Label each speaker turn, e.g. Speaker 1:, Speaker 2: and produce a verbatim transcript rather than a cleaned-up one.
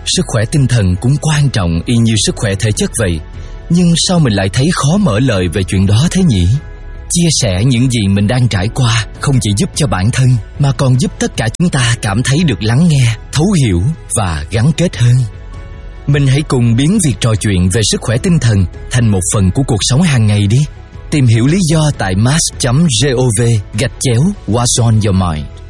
Speaker 1: sức khỏe tinh thần cũng quan trọng y như sức khỏe thể chất vậy. Nhưng sao mình lại thấy khó mở lời về chuyện đó thế nhỉ? Chia sẻ những gì mình đang trải qua không chỉ giúp cho bản thân mà còn giúp tất cả chúng ta cảm thấy được lắng nghe, thấu hiểu và gắn kết hơn. Mình hãy cùng biến việc trò chuyện về sức khỏe tinh thần thành một phần của cuộc sống hàng ngày đi. Tìm hiểu lý do tại mass chấm gov gạch chéo What's on your mind.